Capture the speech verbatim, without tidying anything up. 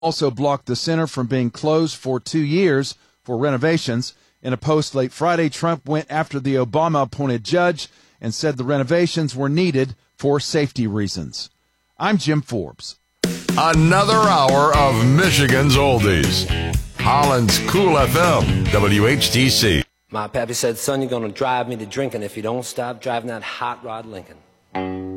also blocked the center from being closed for two years for renovations. In a post late Friday, Trump went after the Obama-appointed judge and said the renovations were needed for safety reasons. I'm Jim Forbes. Another hour of Michigan's Oldies. Holland's Cool F M, W H T C. My pappy said, son, you're going to drive me to drinking if you don't stop driving that hot rod Lincoln.